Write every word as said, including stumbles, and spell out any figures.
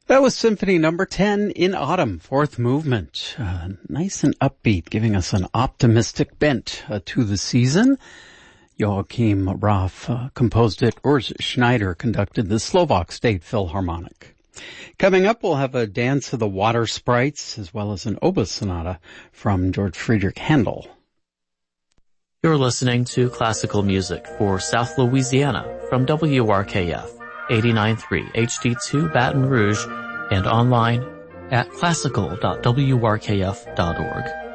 That was Symphony Number ten in Autumn, fourth movement. Uh, nice and upbeat, giving us an optimistic bent uh, to the season. Joachim Raff uh, composed it. Urs Schneider conducted the Slovak State Philharmonic. Coming up, we'll have a Dance of the Water Sprites, as well as an oboe sonata from George Friedrich Handel. You're listening to classical music for South Louisiana from W R K F eighty-nine point three H D two Baton Rouge and online at classical dot w r k f dot org.